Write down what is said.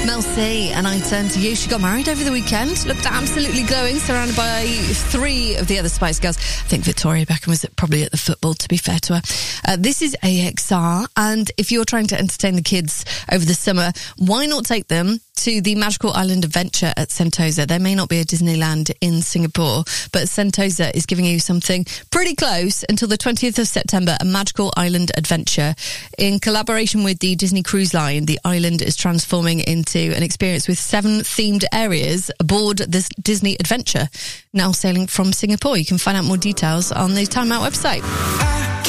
Mel C, and I turn to you. She got married over the weekend, looked absolutely glowing, surrounded by 3 of the other Spice Girls. I think Victoria Beckham was probably at the football, to be fair to her. This is AXR, and if you're trying to entertain the kids over the summer, why not take them to the Magical Island Adventure at Sentosa? There may not be a Disneyland in Singapore, but Sentosa is giving you something pretty close until the 20th of September, a Magical Island Adventure. In collaboration with the Disney Cruise Line, the island is transforming into an experience with 7 themed areas aboard this Disney Adventure, now sailing from Singapore. You can find out more details on the Time Out website.